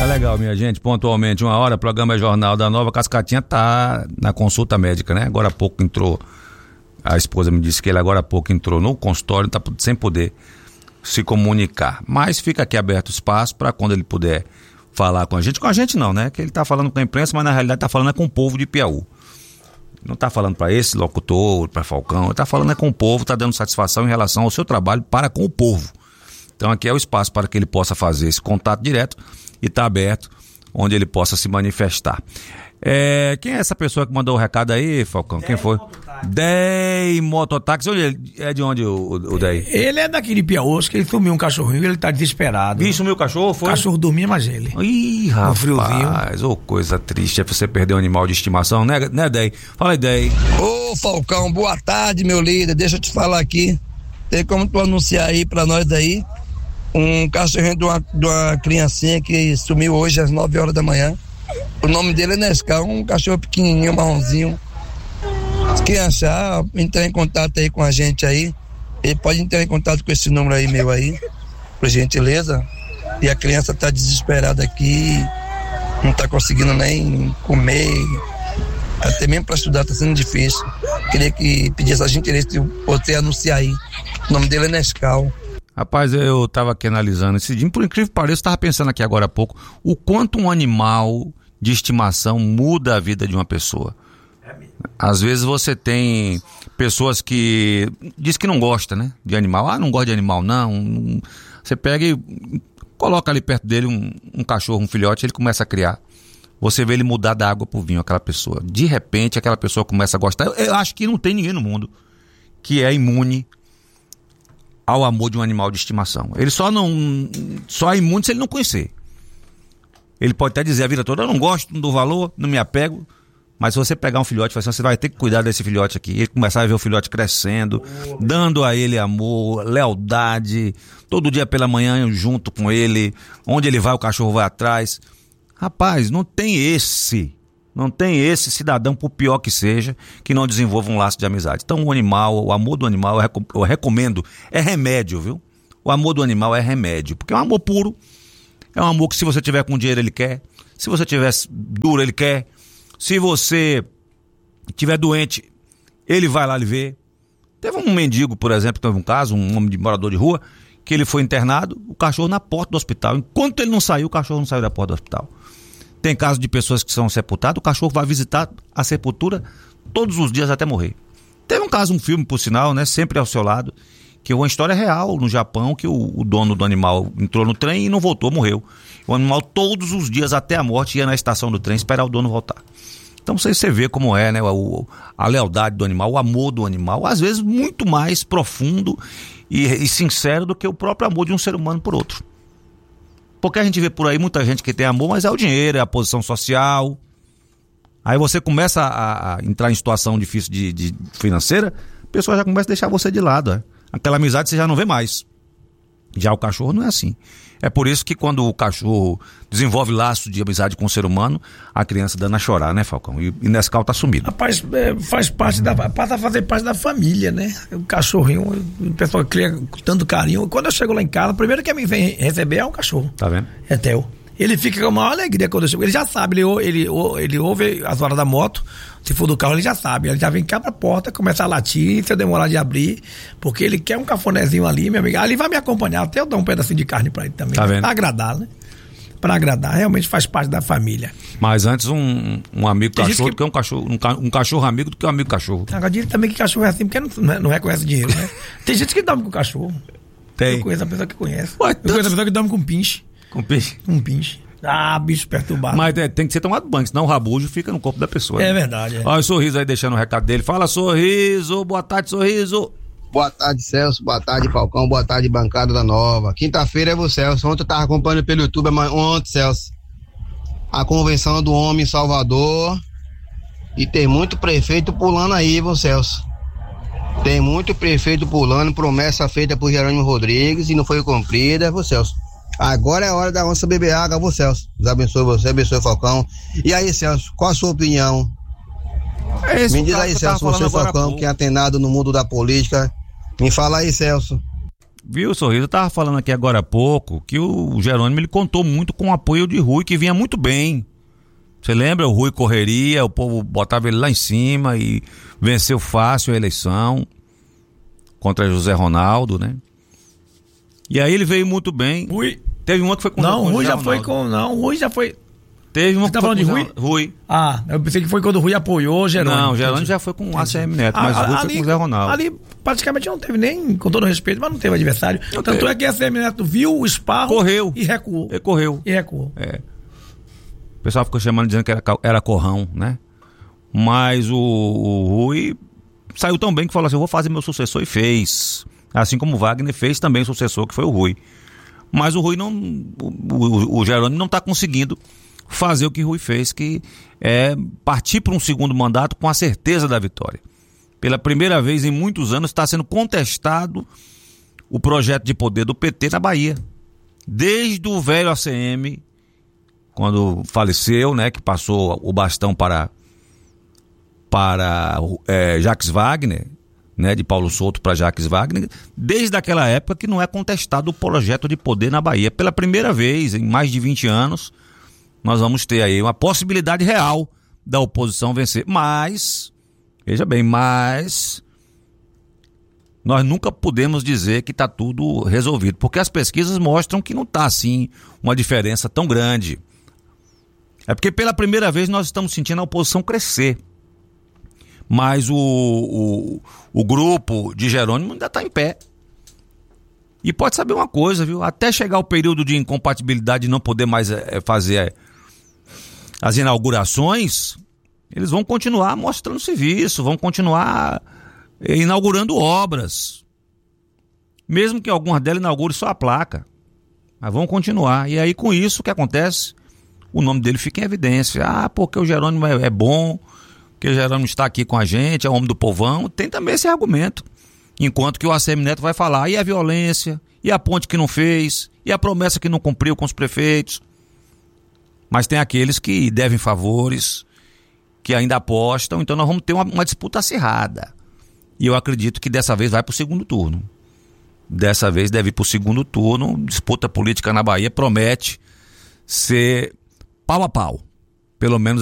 Tá legal, minha gente, pontualmente 1h, programa Jornal da Nova. Cascatinha tá na consulta médica, né? Agora há pouco entrou, a esposa me disse que ele agora há pouco entrou no consultório, tá sem poder se comunicar, mas fica aqui aberto o espaço para quando ele puder falar com a gente não, né? Que ele tá falando com a imprensa, mas na realidade tá falando com o povo de Piauí. Não tá falando para esse locutor, para Falcão, ele tá falando com o povo, tá dando satisfação em relação ao seu trabalho para com o povo. Então aqui é o espaço para que ele possa fazer esse contato direto e tá aberto, onde ele possa se manifestar. Quem é essa pessoa que mandou o recado aí, Falcão? Quem foi? Dey Mototáxi. É de onde o Dey? Ele é daqui de Piauí, que ele sumiu um cachorrinho, ele tá desesperado. Ih, sumiu o cachorro, foi? O cachorro dormia, mas ele. Ih, rapaz, coisa triste é você perder um animal de estimação, né, Dey? Fala aí, Dey. Ô, Falcão, boa tarde, meu líder, deixa eu te falar aqui, tem como tu anunciar aí pra nós aí, um cachorrinho de uma criancinha que sumiu hoje às 9h da manhã. O nome dele é Nescau, um cachorro pequenininho, marronzinho. Se quem achar, entrar em contato aí com a gente aí. Ele pode entrar em contato com esse número aí, meu aí, por gentileza. E a criança tá desesperada aqui, não tá conseguindo nem comer. Até mesmo para estudar tá sendo difícil. Queria que pedisse a gentileza de você anunciar aí. O nome dele é Nescau. Rapaz, eu tava aqui analisando esse dia, por incrível que pareça, eu tava pensando aqui agora há pouco, o quanto um animal de estimação muda a vida de uma pessoa. Às vezes você tem pessoas que diz que não gosta, né, de animal. Não gosta de animal, não. Você pega e coloca ali perto dele um cachorro, um filhote, ele começa a criar. Você vê ele mudar da água pro vinho, aquela pessoa. De repente, aquela pessoa começa a gostar. Eu acho que não tem ninguém no mundo que é imune ao amor de um animal de estimação. Ele só é imune se ele não conhecer. Ele pode até dizer a vida toda, eu não gosto, não dou valor, não me apego, mas se você pegar um filhote e falar assim, você vai ter que cuidar desse filhote aqui, ele começar a ver o filhote crescendo, dando a ele amor, lealdade, todo dia pela manhã junto com ele, onde ele vai o cachorro vai atrás. Rapaz, não tem esse cidadão, por pior que seja, que não desenvolva um laço de amizade. Então o amor do animal, eu recomendo, é remédio, viu? O amor do animal é remédio, porque é um amor puro, é um amor que se você tiver com dinheiro ele quer, se você tiver duro ele quer, se você tiver doente, ele vai lá lhe ver. Teve um mendigo, por exemplo, teve um caso, um homem de morador de rua, que ele foi internado, o cachorro na porta do hospital. Enquanto ele não saiu, o cachorro não saiu da porta do hospital. Tem casos de pessoas que são sepultadas, o cachorro vai visitar a sepultura todos os dias até morrer. Teve um caso, um filme, por sinal, né, sempre ao seu lado, que é uma história real no Japão, que o dono do animal entrou no trem e não voltou, morreu. O animal todos os dias até a morte ia na estação do trem esperar o dono voltar. Então você vê como é, né, a lealdade do animal, o amor do animal, às vezes muito mais profundo e sincero do que o próprio amor de um ser humano por outro. Porque a gente vê por aí muita gente que tem amor, mas é o dinheiro, é a posição social. Aí você começa a entrar em situação difícil de financeira, a pessoa já começa a deixar você de lado. Aquela amizade você já não vê mais. Já o cachorro não é assim. É por isso que quando o cachorro desenvolve laço de amizade com o ser humano, a criança dando a chorar, né, Falcão? E Nescau tá sumido. Rapaz, passa a fazer parte da família, né? O cachorrinho, o pessoal cria com tanto carinho. Quando eu chego lá em casa, o primeiro que me vem receber é o cachorro. Tá vendo? É Theo. Ele fica com a maior alegria quando eu chego. Ele já sabe, ele ouve as horas da moto. Se for do carro, ele já sabe. Ele já vem cá pra porta, começa a latir, se eu demorar de abrir, porque ele quer um cafunézinho ali, minha amiga. Ali vai me acompanhar, até eu dar um pedacinho de carne pra ele também. Tá vendo? Pra agradar, né? Pra agradar. Realmente faz parte da família. Mas antes um amigo cachorro do que um cachorro amigo do que um amigo cachorro. Agora diz também que cachorro é assim, porque não reconhece dinheiro, né? Tem gente que dorme com cachorro. Tem. Eu conheço a pessoa que conhece. Ué, eu conheço a pessoa que dorme com pinche. Com peixe? Um pinche. Ah, bicho perturbado. Mas tem que ser tomado banho, senão o rabujo fica no corpo da pessoa. É, né? Verdade. Olha o Sorriso aí deixando o recado dele. Fala, Sorriso. Boa tarde, Sorriso. Boa tarde, Celso. Boa tarde, Falcão. Boa tarde, bancada da Nova. Quinta-feira é você, Celso. Ontem eu tava acompanhando pelo YouTube, ontem, Celso, a convenção do homem em Salvador. E tem muito prefeito pulando aí, vô Celso. Tem muito prefeito pulando, promessa feita por Jerônimo Rodrigues e não foi cumprida, vô Celso. Agora é a hora da onça beber água, vô Celso. Deus abençoe você, abençoe o Falcão. E aí, Celso, qual a sua opinião? Me diz aí, Celso, você, Falcão, que é antenado no mundo da política. Me fala aí, Celso. Viu, Sorriso? Eu tava falando aqui agora há pouco que o Jerônimo ele contou muito com o apoio de Rui, que vinha muito bem. Você lembra? O Rui correria, o povo botava ele lá em cima e venceu fácil a eleição contra José Ronaldo, né? E aí ele veio muito bem. Rui. Teve uma que foi com Não, o Rui já Ronaldo. foi com. Não, Rui já foi. Teve uma Você tá falando de Rui? Rui. Ah, eu pensei que foi quando o Rui apoiou o Jerônimo. Não, o Jerônimo já foi com o ACM Neto, mas Rui foi com o Zé Ronaldo. Ali praticamente não teve nem, com todo respeito, mas não teve adversário. Tanto é que a ACM Neto viu o esparro correu. E recuou. Ele correu. E recuou. É. O pessoal ficou chamando, dizendo que era corrão, né? Mas o Rui saiu tão bem que falou assim, eu vou fazer meu sucessor, e fez. Assim como o Wagner fez também o sucessor, que foi o Rui. Mas o Rui não, o Jerônimo não está conseguindo fazer o que o Rui fez, que é partir para um segundo mandato com a certeza da vitória. Pela primeira vez em muitos anos está sendo contestado o projeto de poder do PT na Bahia. Desde o velho ACM, quando faleceu, né, que passou o bastão para Jacques Wagner, né, de Paulo Souto para Jacques Wagner, desde aquela época que não é contestado o projeto de poder na Bahia. Pela primeira vez em mais de 20 anos, nós vamos ter aí uma possibilidade real da oposição vencer. Mas, veja bem, nós nunca podemos dizer que está tudo resolvido, porque as pesquisas mostram que não está assim uma diferença tão grande. É porque pela primeira vez nós estamos sentindo a oposição crescer. Mas o grupo de Jerônimo ainda está em pé. E pode saber uma coisa, viu? Até chegar o período de incompatibilidade e não poder mais fazer as inaugurações, eles vão continuar mostrando serviço, vão continuar inaugurando obras. Mesmo que algumas delas inaugurem só a placa. Mas vão continuar. E aí com isso o que acontece? O nome dele fica em evidência. Ah, porque o Jerônimo é bom, que o Jerônimo está aqui com a gente, é o homem do povão. Tem também esse argumento. Enquanto que o ACM Neto vai falar, e a violência, e a ponte que não fez, e a promessa que não cumpriu com os prefeitos. Mas tem aqueles que devem favores, que ainda apostam, então nós vamos ter uma disputa acirrada. E eu acredito que dessa vez vai para o segundo turno. Dessa vez deve ir para o segundo turno, disputa política na Bahia promete ser pau a pau. Pelo menos